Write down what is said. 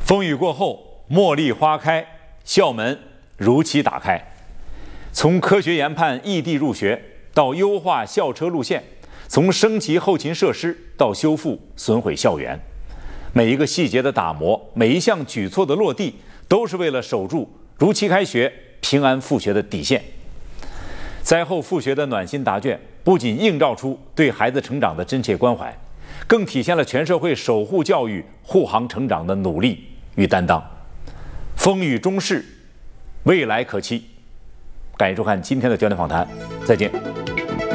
风雨过后，茉莉花开，校门如期打开。从科学研判异地入学，到优化校车路线，从升级后勤设施到修复损毁校园，每一个细节的打磨，每一项举措的落地，都是为了守住如期开学、平安复学的底线。灾后复学的暖心答卷，不仅映照出对孩子成长的真切关怀，更体现了全社会守护教育、护航成长的努力与担当。风雨中事，未来可期。感谢收看今天的焦点访谈，再见。